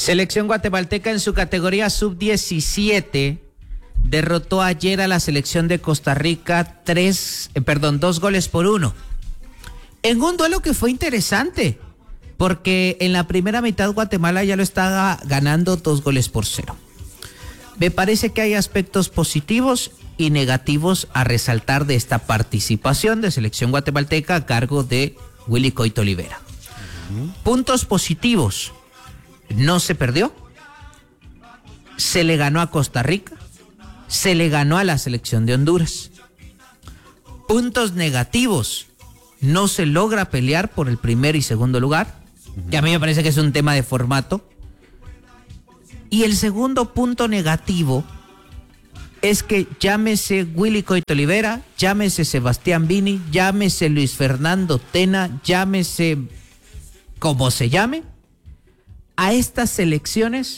Selección guatemalteca en su categoría sub-17 derrotó ayer a la selección de Costa Rica 2-1. En un duelo que fue interesante, porque en la primera mitad Guatemala ya lo estaba ganando 2-0. Me parece que hay aspectos positivos y negativos a resaltar de esta participación de selección guatemalteca a cargo de Willy Coito Olivera. Puntos positivos: no se perdió, se le ganó a Costa Rica, se le ganó a la selección de Honduras. Puntos negativos: no se logra pelear por el primer y segundo lugar, que a mí me parece que es un tema de formato. Y el segundo punto negativo es que llámese Willy Coito Olivera, llámese Sebastián Vini, llámese Luis Fernando Tena, llámese como se llame, a estas selecciones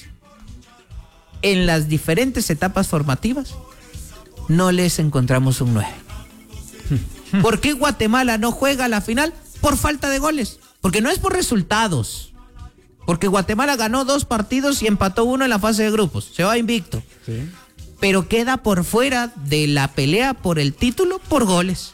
en las diferentes etapas formativas no les encontramos un 9. ¿Por qué Guatemala no juega la final? Por falta de goles, porque no es por resultados, porque Guatemala ganó 2 partidos y empató 1 en la fase de grupos, se va invicto. Sí. Pero queda por fuera de la pelea por el título por goles.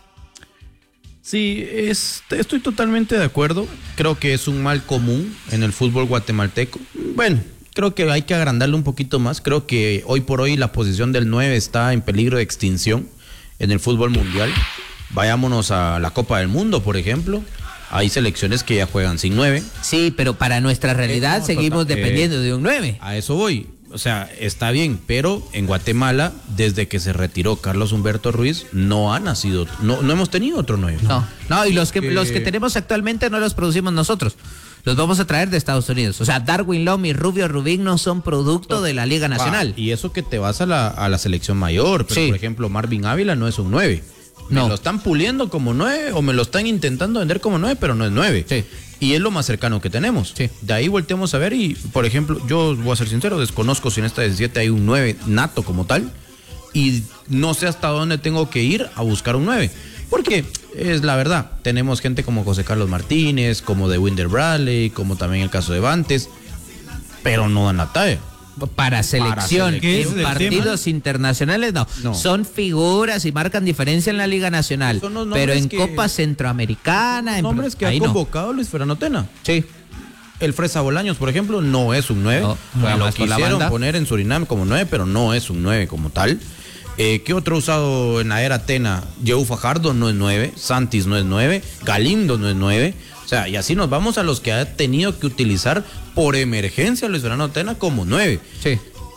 Sí, estoy totalmente de acuerdo. Creo que es un mal común en el fútbol guatemalteco. Bueno, creo que hay que agrandarlo un poquito más. Creo que hoy por hoy la posición del 9 está en peligro de extinción en el fútbol mundial. Vayámonos a la Copa del Mundo, por ejemplo. Hay selecciones que ya juegan sin 9. Sí, pero para nuestra realidad seguimos dependiendo de un 9. A eso voy. O sea, está bien, pero en Guatemala, desde que se retiró Carlos Humberto Ruiz, no ha nacido, no hemos tenido otro 9. No, y los que tenemos actualmente no los producimos nosotros. Los vamos a traer de Estados Unidos. O sea, Darwin Lom y Rubio Rubín no son producto de la Liga Nacional. Y eso que te vas a la selección mayor, pero sí. Por ejemplo, Marvin Ávila no es un 9. Me lo están puliendo como 9 o me lo están intentando vender como 9, pero no es 9. Sí. Y es lo más cercano que tenemos. Sí. De ahí volteamos a ver y, por ejemplo, yo voy a ser sincero, desconozco si en esta 17 hay un 9 nato como tal y no sé hasta dónde tengo que ir a buscar un 9. Porque es la verdad, tenemos gente como José Carlos Martínez, como de Winder Bradley, como también el caso de Bantes, pero no dan la talla. Para selección, en partidos internacionales no. Son figuras y marcan diferencia en la Liga Nacional, pero en Copa Centroamericana... Nombres que ha convocado Luis Fernando Tena. Sí. El Fresa Bolaños, por ejemplo, no es un 9. Lo quisieron poner en Surinam como 9, pero no es un 9 como tal. ¿Qué otro usado en la era Tena? Yeu Fajardo no es 9, Santis no es 9, Galindo no es 9... O sea, y así nos vamos a los que ha tenido que utilizar por emergencia Luis Fernando Tena como 9. Sí.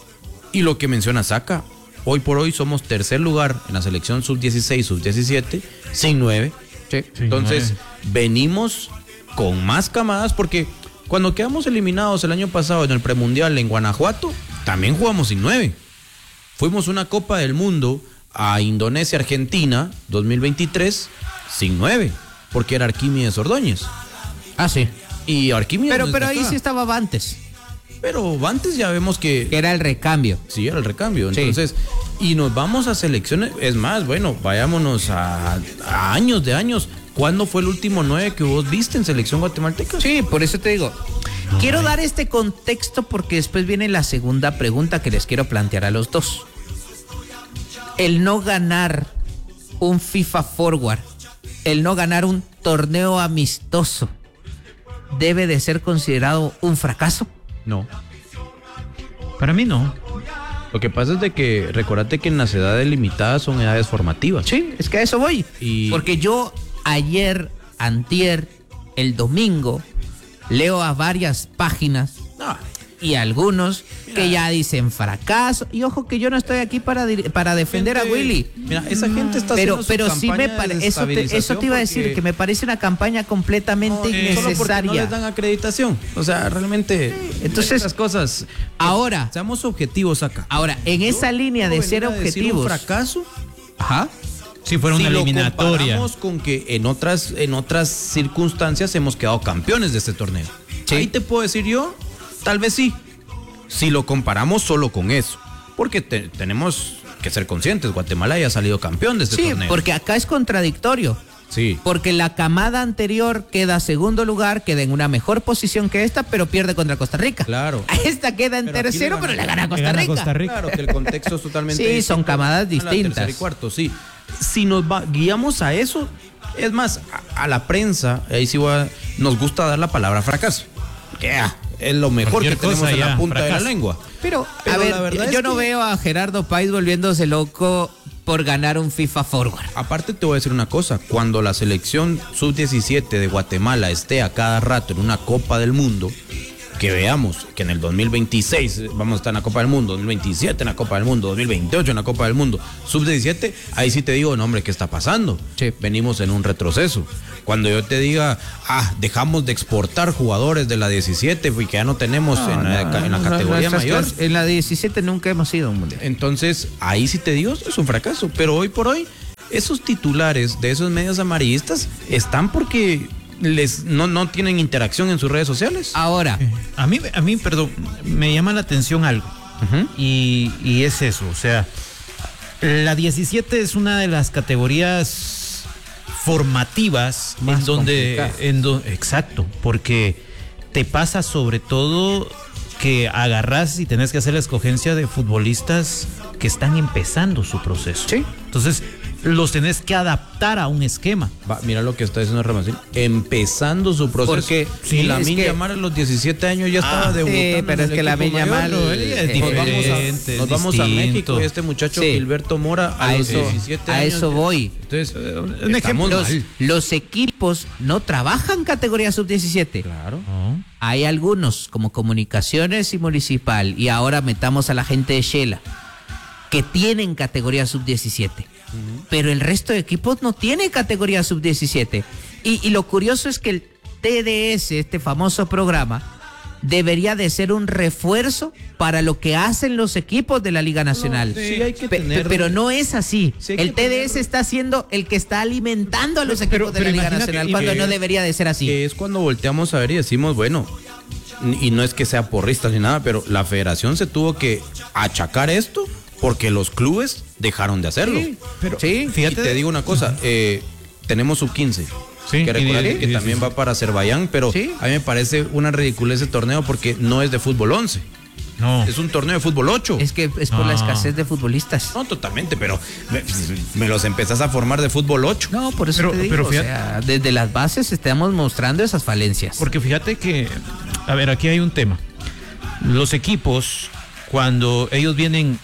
Y lo que menciona Saca, hoy por hoy somos tercer lugar en la selección sub-16, sub-17, sin 9. Sí. Entonces, venimos con más camadas porque cuando quedamos eliminados el año pasado en el premundial en Guanajuato, también jugamos sin 9. Fuimos una Copa del Mundo a Indonesia, Argentina, 2023, sin 9, porque era Arquímedes Ordóñez. Ah, sí. Y Arquímedes pero ahí sí estaba Bantes. Pero Bantes ya vemos que era el recambio. Sí, era el recambio. Entonces, sí. Y nos vamos a selecciones. Es más, bueno, vayámonos a años de años. ¿Cuándo fue el último 9 que vos viste en selección guatemalteca? Sí, por eso te digo. Quiero dar este contexto porque después viene la segunda pregunta que les quiero plantear a los dos. El no ganar un FIFA Forward, el no ganar un torneo amistoso, ¿debe de ser considerado un fracaso? No. Para mí no. Lo que pasa es de que, recordate que en las edades limitadas son edades formativas. Sí, es que a eso voy. Porque yo ayer, antier, el domingo, leo a varias páginas y algunos que ya dicen fracaso. Y ojo que yo no estoy aquí para defender a Willy. Mira, esa gente está haciendo pero sí me parece, eso te iba a decir, que me parece una campaña completamente innecesaria. Solo porque no les dan acreditación. O sea, realmente, entonces, esas cosas. Ahora, seamos objetivos acá. Ahora, en esa línea de ser objetivos. ¿Un fracaso? Ajá. Si fuera una eliminatoria. Lo comparamos con que en otras circunstancias hemos quedado campeones de este torneo. ¿Sí? Ahí te puedo decir yo, tal vez sí. Si lo comparamos solo con eso. Porque tenemos que ser conscientes, Guatemala ya ha salido campeón de este torneo. Sí, porque acá es contradictorio. Sí. Porque la camada anterior queda segundo lugar, queda en una mejor posición que esta, pero pierde contra Costa Rica. Claro. Esta queda en tercero, pero le gana a Costa Rica. Claro, que el contexto es totalmente distinto. Sí, son camadas distintas. Tercer y cuarto, sí. Si nos guiamos a eso, es más, a la prensa, ahí sí nos gusta dar la palabra fracaso. Es lo mejor que tenemos en la punta de la lengua. Pero a ver, la verdad yo no veo a Gerardo Páez volviéndose loco por ganar un FIFA Forward. Aparte te voy a decir una cosa, cuando la selección sub-17 de Guatemala esté a cada rato en una Copa del Mundo, que veamos que en el 2026 vamos a estar en la Copa del Mundo, 2027 en la Copa del Mundo, 2028 en la Copa del Mundo, sub-17, ahí sí te digo, no hombre, ¿qué está pasando? Sí. Venimos en un retroceso. Cuando yo te diga, dejamos de exportar jugadores de la 17 y que ya no tenemos en la categoría mayor. En la 17 nunca hemos ido a un mundial. Entonces, ahí sí te digo, es un fracaso. Pero hoy por hoy, esos titulares de esos medios amarillistas están porque no tienen interacción en sus redes sociales. Ahora, a mí, perdón, me llama la atención algo. Y es eso, o sea, la 17 es una de las categorías formativas más en donde exacto, porque te pasa sobre todo que agarrás y tenés que hacer la escogencia de futbolistas que están empezando su proceso. Sí. Entonces, los tenés que adaptar a un esquema. Mira lo que está diciendo Ramacín, empezando su proceso. Porque si Lamine Yamal a los 17 años ya estaba debutando. Sí, pero es que Lamine Yamal nos vamos a México y este muchacho Gilberto Mora a los 17 años. A eso voy. Entonces, los equipos no trabajan categoría sub-17. Claro. Hay algunos, como Comunicaciones y Municipal, y ahora metamos a la gente de Shela, que tienen categoría sub-17. Pero el resto de equipos no tiene categoría sub-17. Y lo curioso es que el TDS, este famoso programa, debería de ser un refuerzo para lo que hacen los equipos de la Liga Nacional. Sí, hay que tener... Pero no es así. Sí, el TDS está siendo el que está alimentando a los equipos de la Liga Nacional, cuando no debería de ser así. Que es cuando volteamos a ver y decimos, bueno, y no es que sea porrista ni nada, pero la federación se tuvo que achacar esto porque los clubes dejaron de hacerlo. Sí, pero fíjate. Y te digo una cosa, tenemos sub-15. Sí, que recuerden que también va para Azerbaiyán, pero a mí me parece una ridiculez ese torneo porque no es de fútbol 11. No. Es un torneo de fútbol 8. Es que es por la escasez de futbolistas. No, totalmente, pero me los empezás a formar de fútbol 8. No, por eso te digo, pero fíjate, o sea, desde las bases estamos mostrando esas falencias. Porque fíjate que, a ver, aquí hay un tema. Los equipos, cuando ellos vienen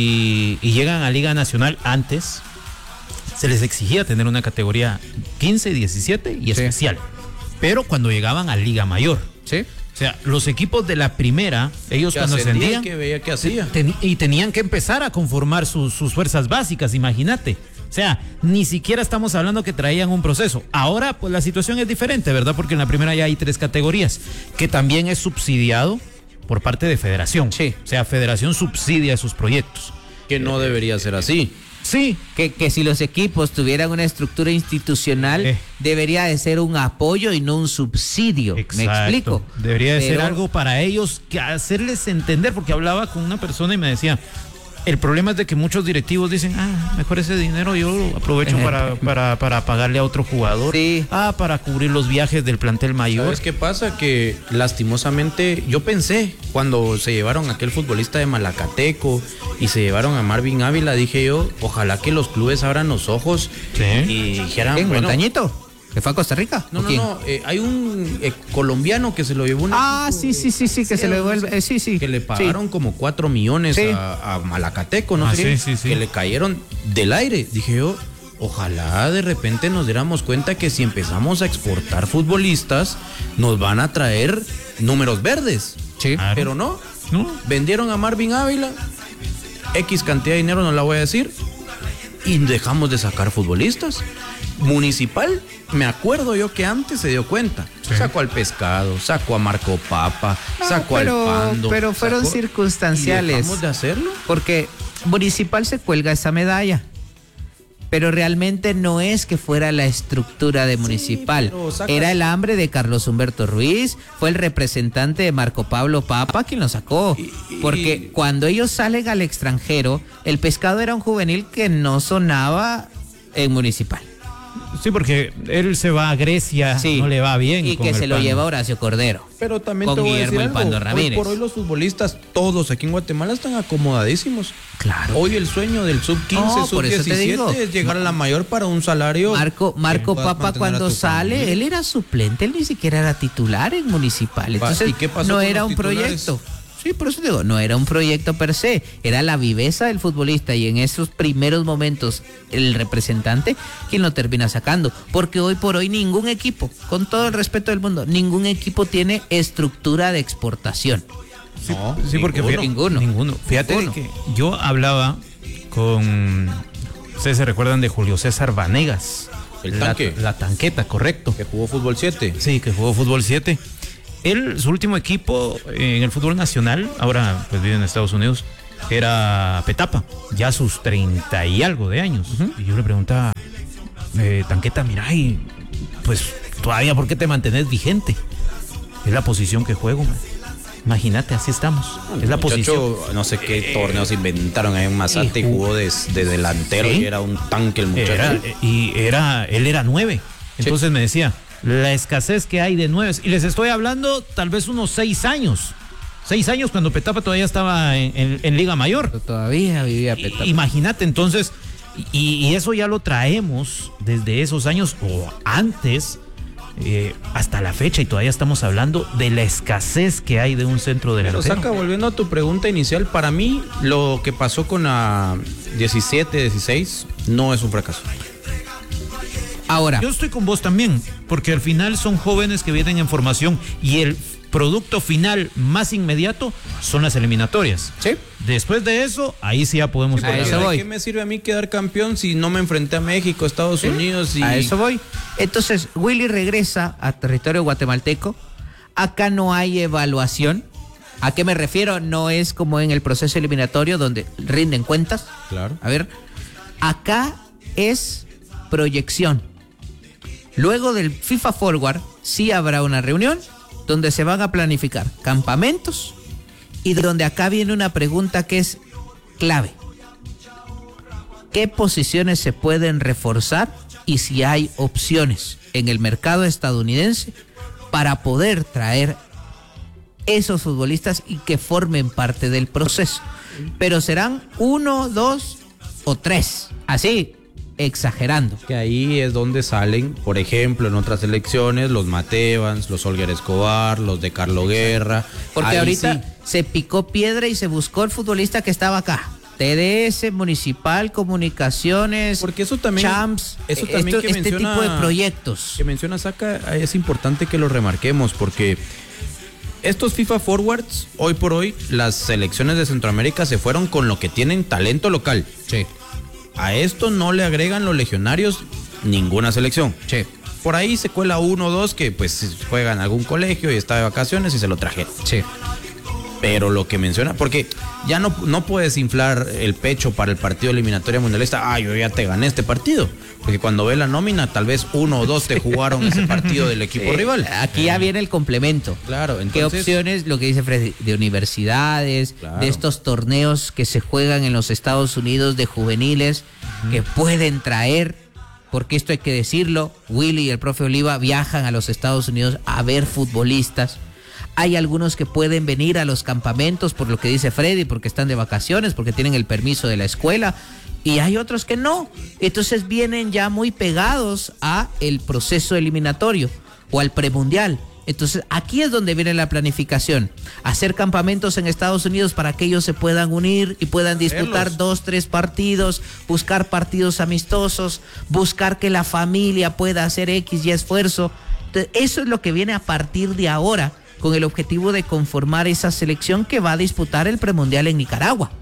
y llegan a Liga Nacional antes, se les exigía tener una categoría 15, 17 y especial. Pero cuando llegaban a Liga Mayor, o sea, los equipos de la primera, ellos cuando ascendían, que veía que hacía. Y tenían que empezar a conformar sus fuerzas básicas, imagínate. O sea, ni siquiera estamos hablando que traían un proceso. Ahora, pues la situación es diferente, ¿verdad? Porque en la primera ya hay 3 categorías, que también es subsidiado por parte de Federación. Sí. O sea, Federación subsidia sus proyectos. Que no debería ser así. Sí, que si los equipos tuvieran una estructura institucional, debería de ser un apoyo y no un subsidio. Exacto. ¿Me explico? Debería de ser algo para ellos, que hacerles entender, porque hablaba con una persona y me decía, el problema es de que muchos directivos dicen, mejor ese dinero yo lo aprovecho para pagarle a otro jugador. Sí. Para cubrir los viajes del plantel mayor. ¿Sabes qué pasa? Que lastimosamente yo pensé cuando se llevaron a aquel futbolista de Malacateco y se llevaron a Marvin Ávila, dije yo, ojalá que los clubes abran los ojos y dijeran, ¿En Montañito? ¿Que fue a Costa Rica? No, hay un colombiano que se lo llevó sí, que se lo llevó que le pagaron como 4 millones a Malacateco, ¿no? Que le cayeron del aire. Dije yo, ojalá de repente nos diéramos cuenta que si empezamos a exportar futbolistas, nos van a traer números verdes. Sí. Pero no. Vendieron a Marvin Ávila, X cantidad de dinero, no la voy a decir, y dejamos de sacar futbolistas. Municipal, me acuerdo yo que antes se dio cuenta. Sacó al Pescado, sacó a Marco Papa, sacó al Pando. Pero fueron circunstanciales. ¿Dejamos de hacerlo? Porque Municipal se cuelga esa medalla. Pero realmente no es que fuera la estructura de Municipal. Era el hambre de Carlos Humberto Ruiz, fue el representante de Marco Pablo Papa quien lo sacó. Porque cuando ellos salen al extranjero, el Pescado era un juvenil que no sonaba en Municipal. Sí, porque él se va a Grecia, no le va bien. Y que se lo lleva Horacio Cordero. Pero también con te voy Guillermo a El decir Pando algo. Ramírez. Hoy por hoy los futbolistas, todos aquí en Guatemala, están acomodadísimos. Claro. Hoy el sueño del sub-15, sub-17 es llegar a la mayor para un salario. Marco Papa cuando sale, familia. Él era suplente, él ni siquiera era titular en Municipal. Entonces ¿Y qué pasó no con era los un titulares? proyecto. Sí, por eso digo, no era un proyecto per se, era la viveza del futbolista y en esos primeros momentos el representante quien lo termina sacando, porque hoy por hoy ningún equipo, con todo el respeto del mundo, ningún equipo tiene estructura de exportación. Sí, porque ninguno. Fíjate que yo hablaba con, ustedes se recuerdan de Julio César Vanegas, el tanque. La tanqueta, correcto. Que jugó fútbol 7. Sí, que jugó fútbol 7. Él, su último equipo en el fútbol nacional, ahora pues vive en Estados Unidos, era Petapa, ya a sus 30 y algo de años. Y yo le preguntaba, tanqueta, mira, y pues todavía, ¿por qué te mantenés vigente? Es la posición que juego, man. Imagínate, así estamos. Es la posición. No sé qué torneos inventaron ahí en Mazate y jugó de delantero, ¿sí? Y era un tanque el muchacho. Él era 9. Entonces me decía, la escasez que hay de 9. Y les estoy hablando tal vez unos 6 años. 6 años cuando Petapa todavía estaba en Liga Mayor. Pero todavía vivía Petapa. Imagínate, entonces, y eso ya lo traemos desde esos años o antes. Hasta la fecha y todavía estamos hablando de la escasez que hay de un centro delantero. Pero Saca, volviendo a tu pregunta inicial, para mí lo que pasó con la 17, 16 no es un fracaso. Ahora, yo estoy con vos también, porque al final son jóvenes que vienen en formación y el producto final más inmediato son las eliminatorias. Sí. Después de eso, ahí sí ya podemos... Sí, ¿qué me sirve a mí quedar campeón si no me enfrenté a México, Estados Unidos? A eso voy. Entonces, Willy regresa a territorio guatemalteco. Acá no hay evaluación. ¿A qué me refiero? No es como en el proceso eliminatorio donde rinden cuentas. Claro. A ver, acá es proyección. Luego del FIFA Forward sí habrá una reunión donde se van a planificar campamentos y donde acá viene una pregunta que es clave. ¿Qué posiciones se pueden reforzar y si hay opciones en el mercado estadounidense para poder traer esos futbolistas y que formen parte del proceso? Pero serán 1, 2 o 3, así exagerando. Que ahí es donde salen, por ejemplo, en otras elecciones, los Matevans, los Olger Escobar, los de Carlo Guerra. Porque ahí ahorita sí se picó piedra y se buscó el futbolista que estaba acá. TDS, Municipal, Comunicaciones, porque eso también, Champs, eso también que este menciona, tipo de proyectos. Que menciona Saca, es importante que lo remarquemos, porque estos FIFA Forwards, hoy por hoy, las selecciones de Centroamérica se fueron con lo que tienen talento local. Sí. A esto no le agregan los legionarios ninguna selección. Sí. Por ahí se cuela 1 o 2 que pues juegan en algún colegio y está de vacaciones y se lo trajeron. Sí. Pero lo que menciona, porque ya no puedes inflar el pecho para el partido eliminatorio mundialista. Yo ya te gané este partido. Porque cuando ve la nómina, tal vez 1 o 2 te jugaron ese partido del equipo rival. Aquí ya viene el complemento. Claro, entonces, ¿qué opciones, lo que dice Freddy, de universidades, claro, de estos torneos que se juegan en los Estados Unidos de juveniles, que pueden traer, porque esto hay que decirlo, Willy y el profe Oliva viajan a los Estados Unidos a ver futbolistas. Hay algunos que pueden venir a los campamentos por lo que dice Freddy, porque están de vacaciones, porque tienen el permiso de la escuela, y hay otros que no. Entonces vienen ya muy pegados a el proceso eliminatorio o al premundial. Entonces aquí es donde viene la planificación, hacer campamentos en Estados Unidos para que ellos se puedan unir y puedan disputar 2, 3 partidos, buscar partidos amistosos, buscar que la familia pueda hacer X y esfuerzo. Entonces, eso es lo que viene a partir de ahora, con el objetivo de conformar esa selección que va a disputar el premundial en Nicaragua.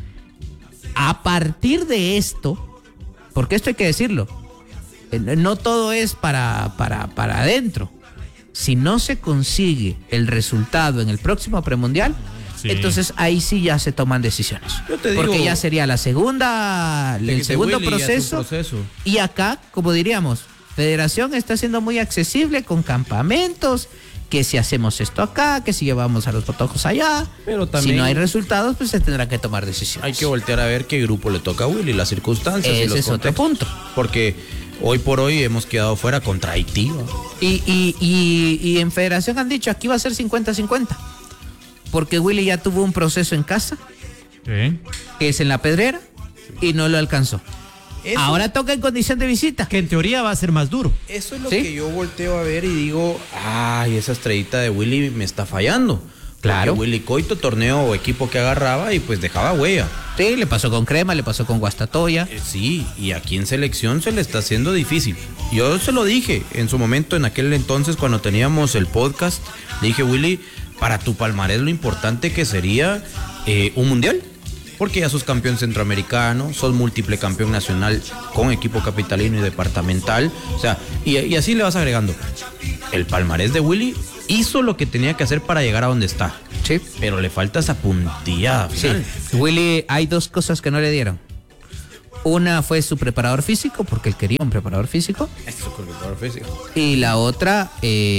A partir de esto, porque esto hay que decirlo, no todo es para adentro. Si no se consigue el resultado en el próximo premundial, sí, entonces ahí sí ya se toman decisiones. Yo te digo, porque ya sería el segundo proceso. Y acá, como diríamos, Federación está siendo muy accesible con campamentos, que si hacemos esto acá, que si llevamos a los potojos allá, pero también, si no hay resultados, pues se tendrá que tomar decisiones. Hay que voltear a ver qué grupo le toca a Willy, las circunstancias. Ese y los es otro punto. Porque Hoy por hoy hemos quedado fuera contra Haití, ¿no? Y en Federación han dicho, aquí va a ser 50-50. Porque Willy ya tuvo un proceso en casa, que es en La Pedrera, y no lo alcanzó. Eso, ahora toca en condición de visita. Que en teoría va a ser más duro. Eso es lo que yo volteo a ver y digo, ay, esa estrellita de Willy me está fallando. Claro. Porque Willy Coito, torneo o equipo que agarraba y pues dejaba huella. Sí, le pasó con Crema, le pasó con Guastatoya. Sí, y aquí en selección se le está haciendo difícil. Yo se lo dije en su momento, en aquel entonces cuando teníamos el podcast, le dije, Willy, para tu palmarés lo importante que sería un mundial. Porque ya sos campeón centroamericano, sos múltiple campeón nacional con equipo capitalino y departamental. O sea, y así le vas agregando. El palmarés de Willy hizo lo que tenía que hacer para llegar a donde está. Sí. Pero le falta esa puntillada final. Sí. Willy, hay dos cosas que no le dieron. Una fue su preparador físico, porque él quería un preparador físico. Y la otra,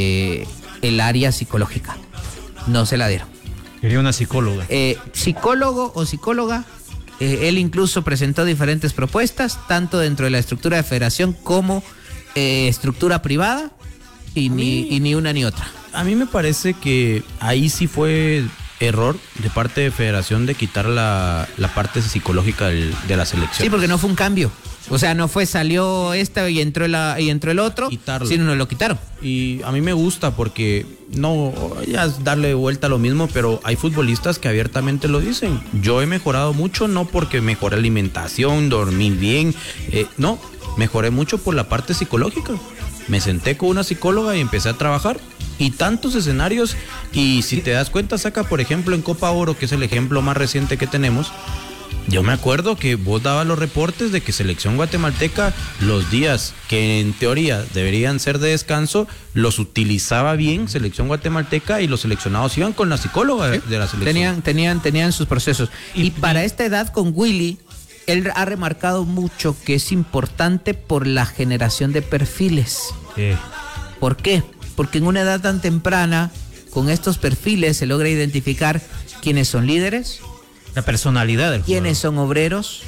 el área psicológica. No se la dieron. Quería una psicóloga. Psicólogo o psicóloga. Él incluso presentó diferentes propuestas, tanto dentro de la estructura de federación como estructura privada, y ni una ni otra. A mí me parece que ahí sí fue error de parte de federación de quitar la parte psicológica de la selección. Sí, porque no fue un cambio. O sea, no fue salió esta y entró el otro, sino nos lo quitaron. Y a mí me gusta porque no, ya es darle vuelta a lo mismo, pero hay futbolistas que abiertamente lo dicen. Yo he mejorado mucho, no porque mejoré alimentación, dormí bien, no, mejoré mucho por la parte psicológica. Me senté con una psicóloga y empecé a trabajar. Y tantos escenarios, y si te das cuenta, saca por ejemplo en Copa Oro, que es el ejemplo más reciente que tenemos. Yo me acuerdo que vos dabas los reportes de que selección guatemalteca, los días que en teoría deberían ser de descanso, los utilizaba bien selección guatemalteca y los seleccionados iban con la psicóloga de la selección. Tenían sus procesos. Y para esta edad con Willy, él ha remarcado mucho que es importante por la generación de perfiles. ¿Por qué? Porque en una edad tan temprana, con estos perfiles se logra identificar quiénes son líderes, la personalidad del jugador, quiénes son obreros,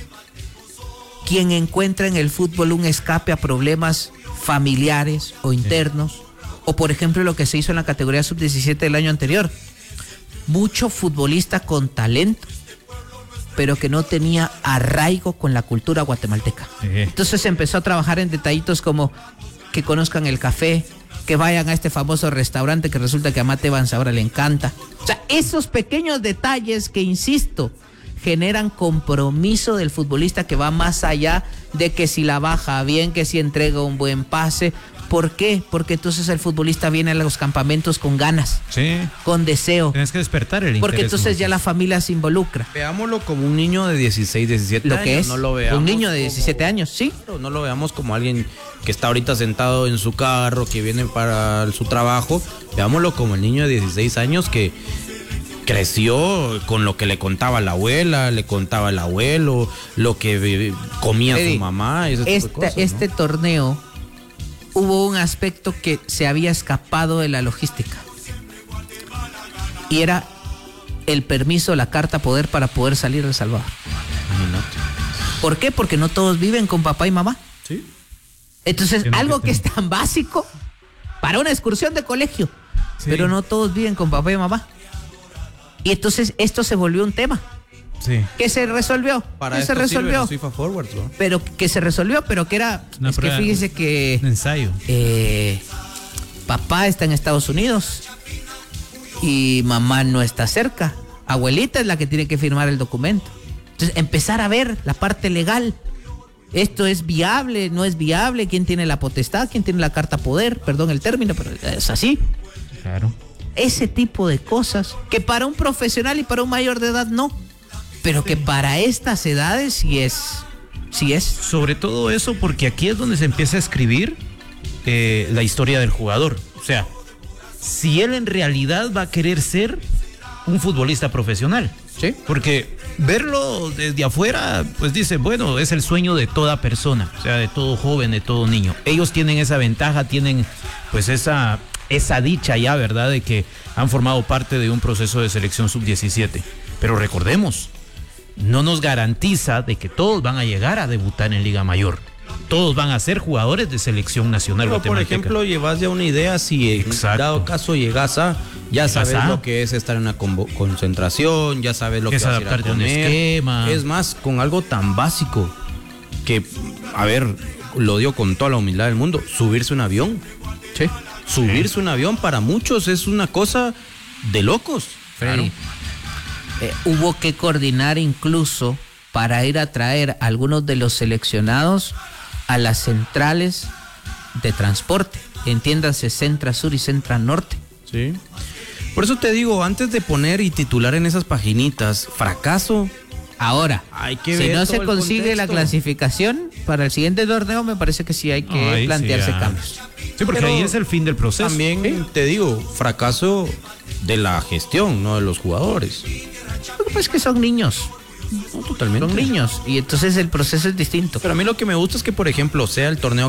quién encuentra en el fútbol un escape a problemas familiares o internos, o por ejemplo lo que se hizo en la categoría sub-17 del año anterior. Mucho futbolista con talento, pero que no tenía arraigo con la cultura guatemalteca. Entonces se empezó a trabajar en detallitos como que conozcan el café, que vayan a este famoso restaurante que resulta que a Mate Evans ahora le encanta. O sea, esos pequeños detalles que, insisto, generan compromiso del futbolista que va más allá de que si la baja bien, que si entrega un buen pase. ¿Por qué? Porque entonces el futbolista viene a los campamentos con ganas, con deseo. Tienes que despertar el interés. Porque entonces ya la familia se involucra. Veámoslo como un niño de 16, 17 años. Lo que es, no lo veamos un niño de 17 años, sí. No lo veamos como alguien que está ahorita sentado en su carro, que viene para su trabajo. Veámoslo como el niño de 16 años que creció con lo que le contaba la abuela, le contaba el abuelo, lo que comía su mamá. Ese tipo de cosas, ¿no? Este torneo hubo un aspecto que se había escapado de la logística y era el permiso, la carta poder para poder salir de El Salvador. ¿Por qué? Porque no todos viven con papá y mamá. Sí. Entonces, algo que es tan básico para una excursión de colegio, pero no todos viven con papá y mamá. Y entonces esto se volvió un tema. Sí. Que se resolvió. Para se resolvió. FIFA Forwards, ¿no? Pero que se resolvió, pero que era. Una prueba, que fíjese que. Un ensayo. Papá está en Estados Unidos y mamá no está cerca. Abuelita es la que tiene que firmar el documento. Entonces, empezar a ver la parte legal. Esto es viable, no es viable, quién tiene la potestad, quién tiene la carta poder, perdón el término, pero es así. Claro. Ese tipo de cosas que para un profesional y para un mayor de edad no. Pero que para estas edades sí es. Sobre todo eso, porque aquí es donde se empieza a escribir la historia del jugador. O sea, si él en realidad va a querer ser un futbolista profesional. Sí. Porque verlo desde afuera, pues dice, bueno, es el sueño de toda persona, o sea, de todo joven, de todo niño. Ellos tienen esa ventaja, tienen pues esa dicha ya, ¿verdad?, de que han formado parte de un proceso de selección sub-17. Pero recordemos, no nos garantiza de que todos van a llegar a debutar en Liga Mayor. todos van a ser jugadores de selección nacional guatemalteca. Por ejemplo, llevas ya una idea, si en dado caso ya sabes lo que es estar en una concentración, ya sabes lo que es adaptarte a un esquema. Es más, con algo tan básico que, a ver, lo digo con toda la humildad del mundo, subirse un avión. Sí. Subirse un avión para muchos es una cosa de locos. Claro. Hubo que coordinar incluso para ir a traer a algunos de los seleccionados a las centrales de transporte, entiéndase Centra Sur y Centra Norte. Sí. Por eso te digo, antes de poner y titular en esas paginitas, fracaso. Ahora, hay que si ver no todo se consigue la clasificación para el siguiente torneo, me parece que sí hay que plantearse cambios. Sí, porque ahí es el fin del proceso. También te digo, fracaso de la gestión, no de los jugadores. Lo que pasa es que son niños. No, totalmente. Son niños y entonces el proceso es distinto. Pero a mí lo que me gusta es que, por ejemplo, sea el torneo